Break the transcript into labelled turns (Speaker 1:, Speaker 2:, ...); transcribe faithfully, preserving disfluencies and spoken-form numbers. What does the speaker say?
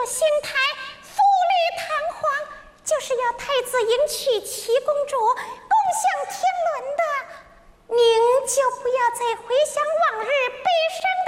Speaker 1: 邢台，富丽堂皇，就是要太子迎娶齐公主，共享天伦的。您就不要再回想往日悲伤